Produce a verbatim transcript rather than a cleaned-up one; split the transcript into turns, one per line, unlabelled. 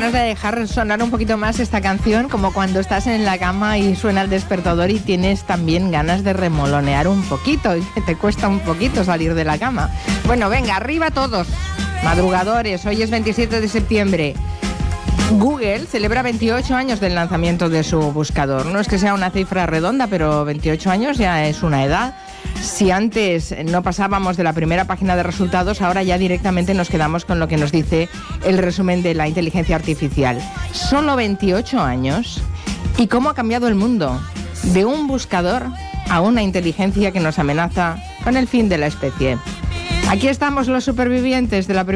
ganas de dejar sonar un poquito más esta canción, como cuando estás en la cama y suena el despertador y tienes también ganas de remolonear un poquito y que te cuesta un poquito salir de la cama. Bueno, venga, arriba todos, madrugadores, hoy es veintisiete de septiembre. Google celebra veintiocho años del lanzamiento de su buscador. No es que sea una cifra redonda, pero veintiocho años ya es una edad. Si antes no pasábamos de la primera página de resultados, ahora ya directamente nos quedamos con lo que nos dice el resumen de la inteligencia artificial. Solo veintiocho años. ¿Y cómo ha cambiado el mundo? De un buscador a una inteligencia que nos amenaza con el fin de la especie. Aquí estamos los supervivientes de la primera